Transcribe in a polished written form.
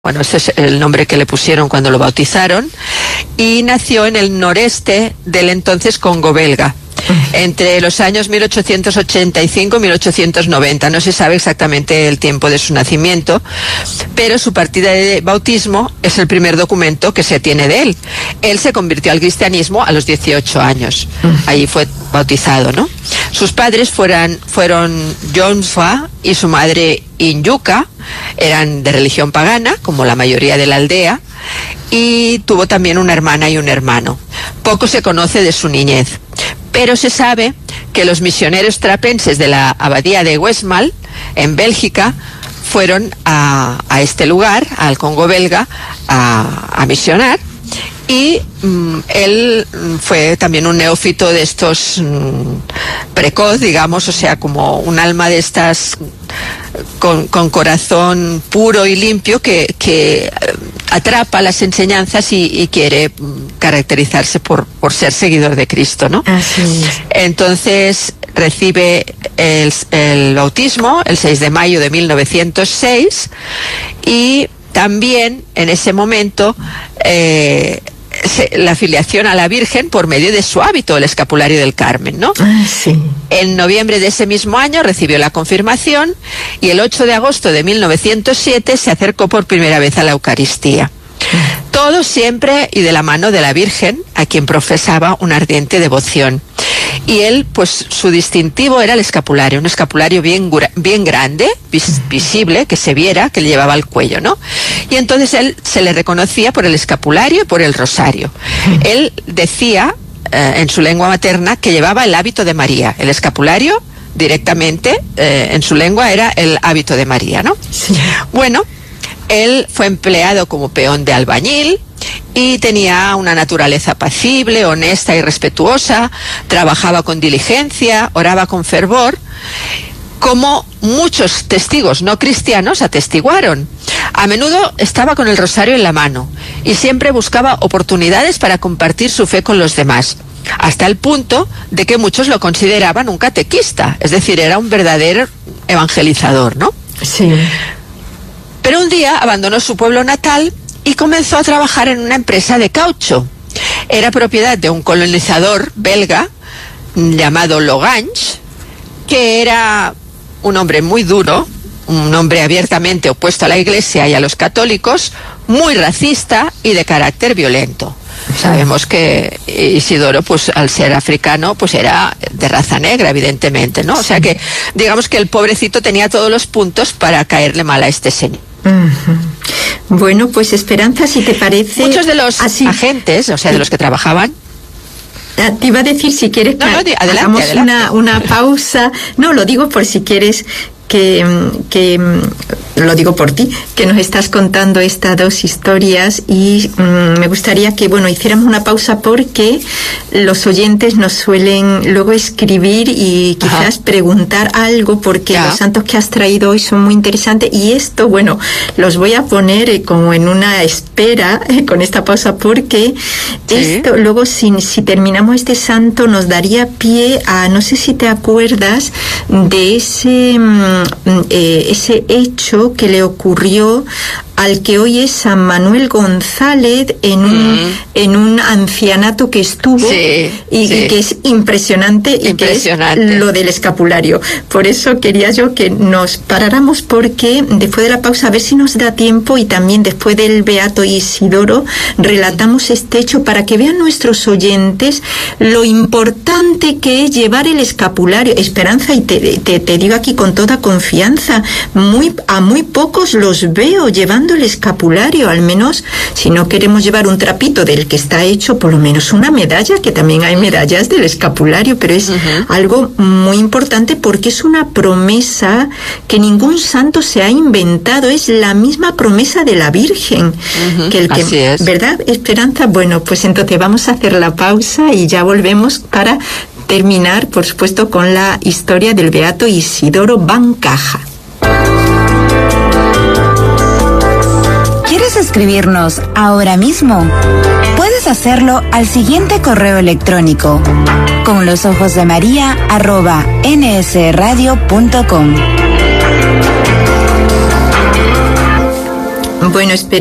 Bueno, ese es el nombre que le pusieron cuando lo bautizaron, y nació en el noreste del entonces Congo belga, entre los años 1885 y 1890. No se sabe exactamente el tiempo de su nacimiento, pero su partida de bautismo es el primer documento que se tiene de él. Él se convirtió al cristianismo a los 18 años. Allí fue bautizado, ¿no? Sus padres fueron Jonsfa y su madre Inyuka. Eran de religión pagana, como la mayoría de la aldea, y tuvo también una hermana y un hermano. Poco se conoce de su niñez, pero se sabe que los misioneros trapenses de la abadía de Westmalle, en Bélgica, fueron a este lugar, al Congo belga, a misionar, y él fue también un neófito de estos precoz, digamos, o sea, como un alma de estas con corazón puro y limpio que atrapa las enseñanzas y quiere caracterizarse por ser seguidor de Cristo, ¿no? Así es. Entonces recibe el bautismo el 6 de mayo de 1906, y también en ese momento la afiliación a la Virgen por medio de su hábito, el escapulario del Carmen, ¿no? Sí. En noviembre de ese mismo año recibió la confirmación, y el 8 de agosto de 1907 se acercó por primera vez a la Eucaristía. Todo siempre y de la mano de la Virgen, a quien profesaba una ardiente devoción. Y él, pues su distintivo era el escapulario, un escapulario bien grande, visible, que se viera, que le llevaba al cuello, ¿no? Y entonces él se le reconocía por el escapulario y por el rosario. Él decía, en su lengua materna, que llevaba el hábito de María. El escapulario, directamente, en su lengua, era el hábito de María, ¿no? Sí. Bueno, él fue empleado como peón de albañil, y tenía una naturaleza apacible, honesta y respetuosa, trabajaba con diligencia, oraba con fervor, como muchos testigos no cristianos atestiguaron. A menudo estaba con el rosario en la mano y siempre buscaba oportunidades para compartir su fe con los demás, hasta el punto de que muchos lo consideraban un catequista, es decir, era un verdadero evangelizador, ¿no? Sí. Pero un día abandonó su pueblo natal y comenzó a trabajar en una empresa de caucho. Era propiedad de un colonizador belga llamado Logange, que era un hombre muy duro, un hombre abiertamente opuesto a la Iglesia y a los católicos, muy racista y de carácter violento. Sabemos que Isidoro, pues al ser africano, pues era de raza negra, evidentemente, ¿no? O sea que, digamos que el pobrecito tenía todos los puntos para caerle mal a este señor. Bueno, pues Esperanza, si te parece... Muchos de los agentes, o sea, de los que trabajaban... Te iba a decir, si quieres, hagamos una pausa. No, lo digo por si quieres que lo digo por ti, que nos estás contando estas dos historias, y me gustaría que, hiciéramos una pausa, porque los oyentes nos suelen luego escribir y quizás preguntar algo, porque los santos que has traído hoy son muy interesantes, y esto, los voy a poner como en una espera con esta pausa, porque esto luego, si terminamos este santo, nos daría pie a, no sé si te acuerdas de ese hecho que le ocurrió al que hoy es San Manuel González en un ancianato que estuvo, y que es impresionante, y que es lo del escapulario. Por eso quería yo que nos paráramos, porque después de la pausa, a ver si nos da tiempo, y también después del Beato Isidoro relatamos este hecho para que vean nuestros oyentes lo importante que es llevar el escapulario. Esperanza, y te digo aquí con toda confianza, a muy pocos los veo llevando el escapulario. Al menos, si no queremos llevar un trapito del que está hecho, por lo menos una medalla, que también hay medallas del escapulario, pero es algo muy importante, porque es una promesa que ningún santo se ha inventado, es la misma promesa de la Virgen, Así es. ¿Verdad, Esperanza? Bueno, pues entonces vamos a hacer la pausa y ya volvemos para terminar, por supuesto, con la historia del Beato Isidoro Bancaja. ¿Quieres escribirnos ahora mismo? Puedes hacerlo al siguiente correo electrónico: conlosojosdemaria@nsradio.com. Bueno,